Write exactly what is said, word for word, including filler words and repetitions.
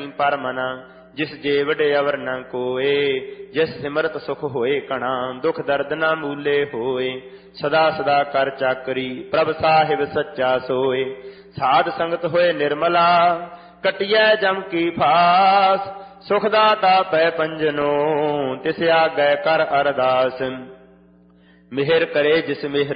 पर मना, जिस जेवड़ अवर न कोए, जिस सिमरत सुख होए कणा, दुख दर्द न मूले होए, सदा सदा कर चाकरी, प्रभ साहिब सच्चा सोए, साध संगत होए निर्मला, कटिया जम की फास, सुखदाता पै पंजनो, तिस आगे कर अरदास, मिहर करे जिस मिहर